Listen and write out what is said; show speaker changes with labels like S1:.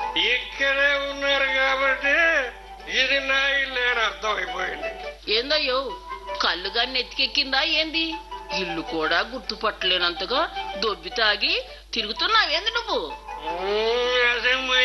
S1: ఇక్కడే ఉన్నారు కాబట్టి ఇది నా ఇల్లు అని అర్థమైపోయింది.
S2: ఏందయ్యో కళ్ళుగా నెత్తికెక్కిందా ఏంది? ఇల్లు కూడా గుర్తుపట్టలేనంతగా దొబ్బి తాగి తిరుగుతున్నావేంది నువ్వు?
S1: అసెంబ్లీ